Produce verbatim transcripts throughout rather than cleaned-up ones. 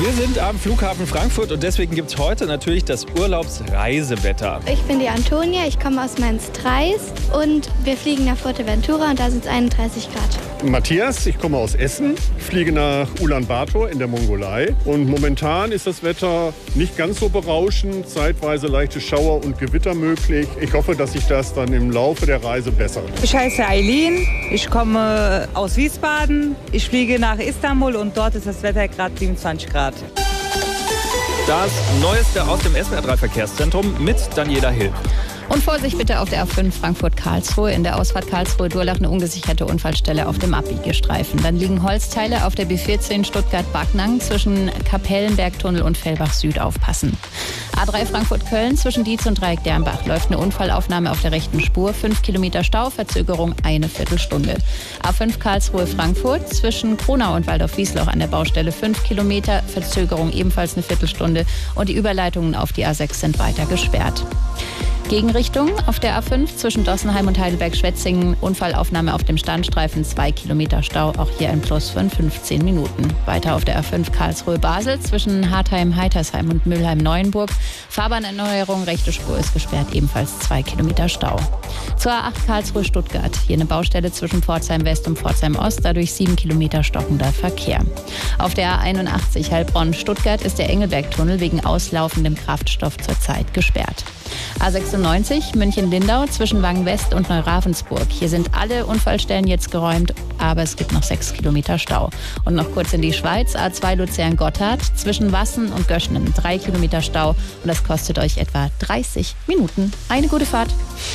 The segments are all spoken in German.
Wir sind am Flughafen Frankfurt und deswegen gibt es heute natürlich das Urlaubsreisewetter. Ich bin die Antonia, ich komme aus Mainz-Treis und wir fliegen nach Fuerteventura und da sind es einunddreißig Grad. Matthias, ich komme aus Essen, fliege nach Ulaanbaatar in der Mongolei und momentan ist das Wetter nicht ganz so berauschend, zeitweise leichte Schauer und Gewitter möglich. Ich hoffe, dass sich das dann im Laufe der Reise bessert. Ich heiße Eileen, ich komme aus Wiesbaden, ich fliege nach Istanbul und dort ist das Wetter gerade siebenundzwanzig Grad. Das Neueste aus dem S W R drei Verkehrszentrum mit Daniela Hill. Und Vorsicht bitte auf der A fünf Frankfurt-Karlsruhe. In der Ausfahrt Karlsruhe-Durlach eine ungesicherte Unfallstelle auf dem Abbiegestreifen. Dann liegen Holzteile auf der B vierzehn Stuttgart-Backnang zwischen Kapellenbergtunnel und Fellbach-Süd. Aufpassen. A drei Frankfurt-Köln zwischen Dietz und Dreieck-Dernbach läuft eine Unfallaufnahme auf der rechten Spur. Fünf Kilometer Stau, Verzögerung eine Viertelstunde. A fünf Karlsruhe-Frankfurt zwischen Kronau und Waldorf-Wiesloch an der Baustelle. Fünf Kilometer, Verzögerung ebenfalls eine Viertelstunde. Und die Überleitungen auf die A sechs sind weiter gesperrt. Gegenrichtung auf der A fünf zwischen Dossenheim und Heidelberg-Schwetzingen. Unfallaufnahme auf dem Standstreifen, zwei Kilometer Stau, auch hier ein Plus von fünfzehn Minuten. Weiter auf der A fünf Karlsruhe-Basel zwischen Hartheim-Heitersheim und Mülheim-Neuenburg. Fahrbahnerneuerung, rechte Spur ist gesperrt, ebenfalls zwei Kilometer Stau. Zur A acht Karlsruhe-Stuttgart, hier eine Baustelle zwischen Pforzheim-West und Pforzheim-Ost, dadurch sieben Kilometer stockender Verkehr. Auf der A einundachtzig Heilbronn-Stuttgart ist der Engelberg-Tunnel wegen auslaufendem Kraftstoff zurzeit gesperrt. A sechsundneunzig München-Lindau zwischen Wangen-West und Neuravensburg. Hier sind alle Unfallstellen jetzt geräumt, aber es gibt noch sechs Kilometer Stau. Und noch kurz in die Schweiz, A zwei Luzern-Gotthard zwischen Wassen und Göschenen. Drei Kilometer Stau und das kostet euch etwa dreißig Minuten. Eine gute Fahrt.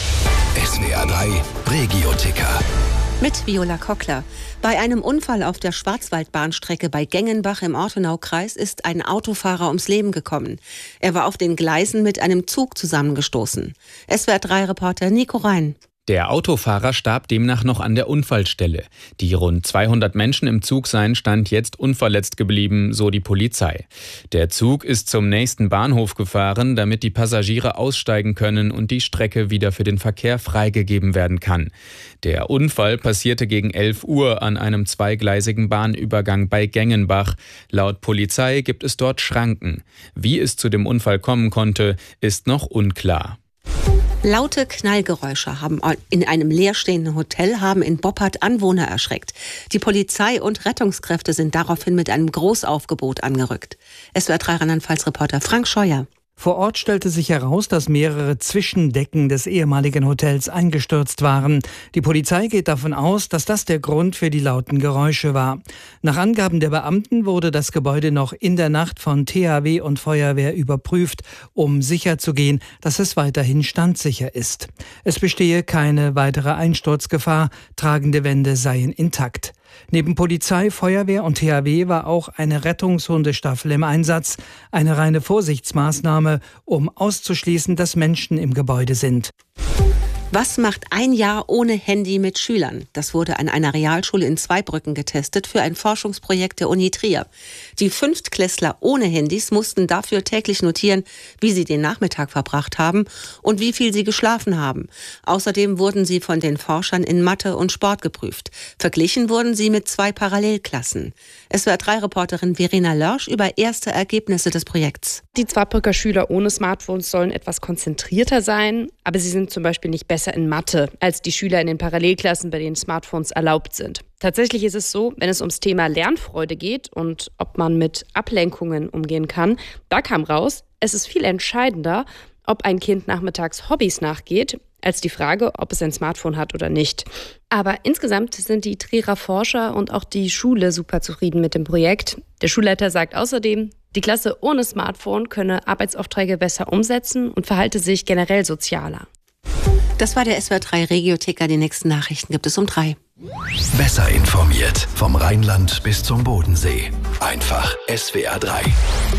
S W R drei Regio-Ticker. Mit Viola Kockler. Bei einem Unfall auf der Schwarzwaldbahnstrecke bei Gengenbach im Ortenaukreis ist ein Autofahrer ums Leben gekommen. Er war auf den Gleisen mit einem Zug zusammengestoßen. S W R drei Reporter Nico Rhein. Der Autofahrer starb demnach noch an der Unfallstelle. Die rund zweihundert Menschen im Zug seien Stand jetzt unverletzt geblieben, so die Polizei. Der Zug ist zum nächsten Bahnhof gefahren, damit die Passagiere aussteigen können und die Strecke wieder für den Verkehr freigegeben werden kann. Der Unfall passierte gegen elf Uhr an einem zweigleisigen Bahnübergang bei Gengenbach. Laut Polizei gibt es dort Schranken. Wie es zu dem Unfall kommen konnte, ist noch unklar. Laute Knallgeräusche haben in einem leerstehenden Hotel haben in Boppard Anwohner erschreckt. Die Polizei und Rettungskräfte sind daraufhin mit einem Großaufgebot angerückt. S W R drei Rheinland-Pfalz-Reporter Frank Scheuer. Vor Ort stellte sich heraus, dass mehrere Zwischendecken des ehemaligen Hotels eingestürzt waren. Die Polizei geht davon aus, dass das der Grund für die lauten Geräusche war. Nach Angaben der Beamten wurde das Gebäude noch in der Nacht von T H W und Feuerwehr überprüft, um sicherzugehen, dass es weiterhin standsicher ist. Es bestehe keine weitere Einsturzgefahr, tragende Wände seien intakt. Neben Polizei, Feuerwehr und T H W war auch eine Rettungshundestaffel im Einsatz. Eine reine Vorsichtsmaßnahme, um auszuschließen, dass Menschen im Gebäude sind. Was macht ein Jahr ohne Handy mit Schülern? Das wurde an einer Realschule in Zweibrücken getestet für ein Forschungsprojekt der Uni Trier. Die Fünftklässler ohne Handys mussten dafür täglich notieren, wie sie den Nachmittag verbracht haben und wie viel sie geschlafen haben. Außerdem wurden sie von den Forschern in Mathe und Sport geprüft. Verglichen wurden sie mit zwei Parallelklassen. S W R drei Reporterin Verena Lörsch über erste Ergebnisse des Projekts. Die Zweibrücker Schüler ohne Smartphones sollen etwas konzentrierter sein, aber sie sind zum Beispiel nicht besser in Mathe als die Schüler in den Parallelklassen, bei denen Smartphones erlaubt sind. Tatsächlich ist es so, wenn es ums Thema Lernfreude geht und ob man mit Ablenkungen umgehen kann, da kam raus, es ist viel entscheidender, ob ein Kind nachmittags Hobbys nachgeht, als die Frage, ob es ein Smartphone hat oder nicht. Aber insgesamt sind die Trierer Forscher und auch die Schule super zufrieden mit dem Projekt. Der Schulleiter sagt außerdem, die Klasse ohne Smartphone könne Arbeitsaufträge besser umsetzen und verhalte sich generell sozialer. Das war der S W R drei Regio-Ticker. Die nächsten Nachrichten gibt es um drei. Besser informiert vom Rheinland bis zum Bodensee. Einfach S W R drei.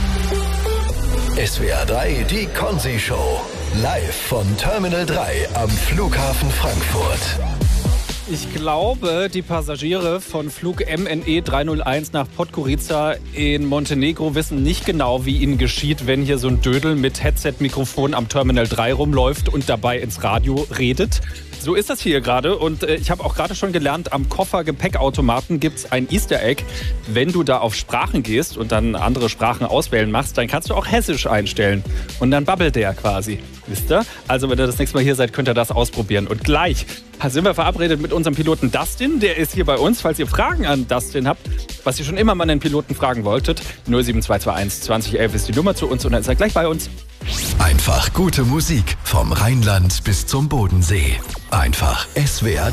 S W R drei, die Konzi-Show. Live von Terminal drei am Flughafen Frankfurt. Ich glaube, die Passagiere von Flug M N E drei null eins nach Podgorica in Montenegro wissen nicht genau, wie ihnen geschieht, wenn hier so ein Dödel mit Headset-Mikrofon am Terminal drei rumläuft und dabei ins Radio redet. So ist das hier gerade und äh, ich habe auch gerade schon gelernt, am Koffer-Gepäckautomaten gibt es ein Easter Egg. Wenn du da auf Sprachen gehst und dann andere Sprachen auswählen machst, dann kannst du auch Hessisch einstellen und dann babbelt der quasi. Wisst ihr? Also wenn ihr das nächste Mal hier seid, könnt ihr das ausprobieren. Und gleich sind wir verabredet mit unserem Piloten Dustin. Der ist hier bei uns. Falls ihr Fragen an Dustin habt, was ihr schon immer mal einen Piloten fragen wolltet, null sieben zwei zwei eins zwanzig elf ist die Nummer zu uns und dann ist er gleich bei uns. Einfach gute Musik vom Rheinland bis zum Bodensee. Einfach S W R